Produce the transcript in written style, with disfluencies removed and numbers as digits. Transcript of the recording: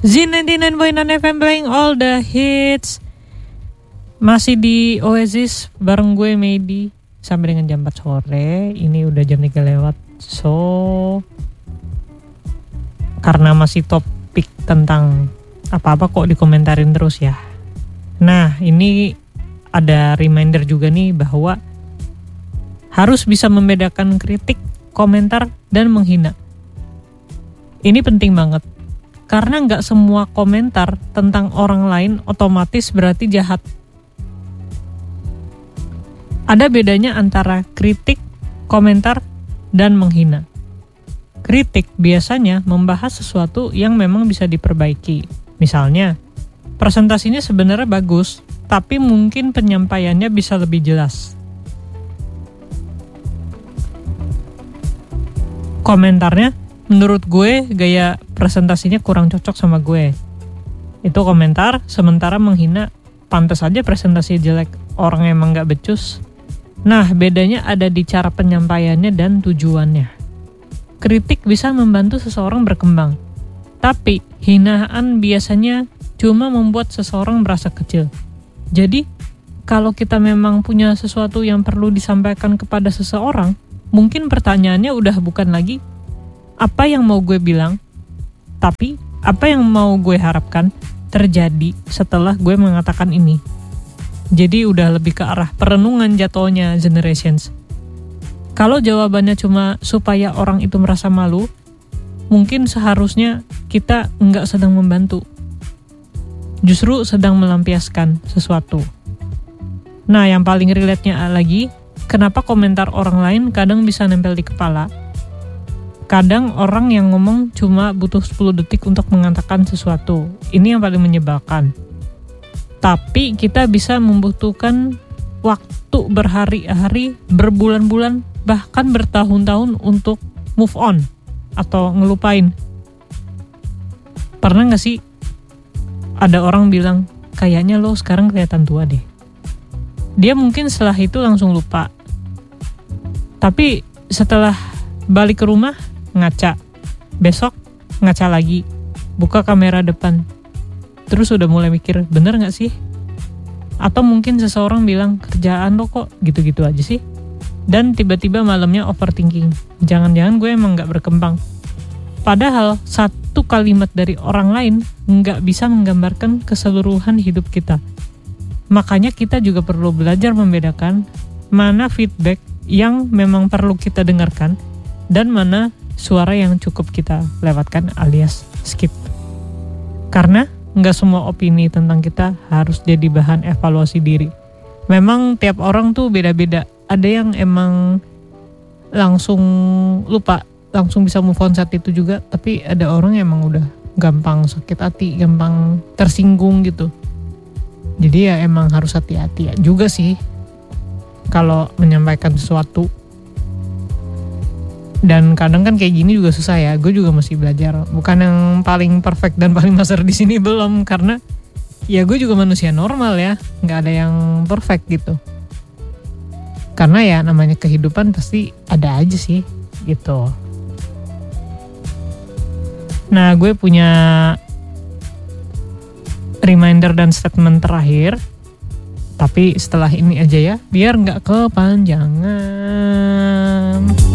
Z99.9 FM playing all the hits. Masih di Oasis bareng gue Medi sampai dengan jam 4 sore. Ini udah jam 3 lewat. So karena masih topik tentang apa-apa kok dikomentarin terus ya. Nah, ini ada reminder juga nih bahwa harus bisa membedakan kritik, komentar, dan menghina. Ini penting banget. Karena nggak semua komentar tentang orang lain otomatis berarti jahat. Ada bedanya antara kritik, komentar, dan menghina. Kritik biasanya membahas sesuatu yang memang bisa diperbaiki. Misalnya, presentasinya sebenarnya bagus, tapi mungkin penyampaiannya bisa lebih jelas. Komentarnya, menurut gue gaya presentasinya kurang cocok sama gue. Itu komentar, sementara menghina, pantas aja presentasinya jelek, orang emang gak becus. Nah, bedanya ada di cara penyampaiannya dan tujuannya. Kritik bisa membantu seseorang berkembang, tapi hinaan biasanya cuma membuat seseorang merasa kecil. Jadi, kalau kita memang punya sesuatu yang perlu disampaikan kepada seseorang, mungkin pertanyaannya udah bukan lagi apa yang mau gue bilang, tapi apa yang mau gue harapkan terjadi setelah gue mengatakan ini. Jadi udah lebih ke arah perenungan jatuhnya generations. Kalau jawabannya cuma supaya orang itu merasa malu, mungkin seharusnya kita nggak sedang membantu. Justru sedang melampiaskan sesuatu. Nah, yang paling relate-nya lagi, kenapa komentar orang lain kadang bisa nempel di kepala? Kadang orang yang ngomong cuma butuh 10 detik untuk mengatakan sesuatu. Ini yang paling menyebalkan. Tapi kita bisa membutuhkan waktu berhari-hari, berbulan-bulan, bahkan bertahun-tahun untuk move on atau ngelupain. Pernah gak sih ada orang bilang, kayaknya lo sekarang kelihatan tua deh. Dia mungkin setelah itu langsung lupa. Tapi setelah balik ke rumah, ngaca. Besok ngaca lagi, buka kamera depan. Terus udah mulai mikir, bener gak sih? Atau mungkin seseorang bilang, kerjaan lo kok gitu-gitu aja sih? Dan tiba-tiba malamnya overthinking. Jangan-jangan gue emang gak berkembang. Padahal satu kalimat dari orang lain gak bisa menggambarkan keseluruhan hidup kita. Makanya kita juga perlu belajar membedakan mana feedback yang memang perlu kita dengarkan dan mana suara yang cukup kita lewatkan alias skip. Karena nggak semua opini tentang kita harus jadi bahan evaluasi diri. Memang tiap orang tuh beda-beda. Ada yang emang langsung lupa, langsung bisa move on saat itu juga. Tapi ada orang yang emang udah gampang sakit hati, gampang tersinggung gitu. Jadi ya emang harus hati-hati ya juga sih kalau menyampaikan sesuatu. Dan kadang kan kayak gini juga susah ya. Gue juga masih belajar. Bukan yang paling perfect dan paling master di sini belum, karena ya gue juga manusia normal ya. Nggak ada yang perfect gitu. Karena ya namanya kehidupan pasti ada aja sih gitu. Nah, gue punya reminder dan statement terakhir. Tapi setelah ini aja ya, biar nggak kepanjangan.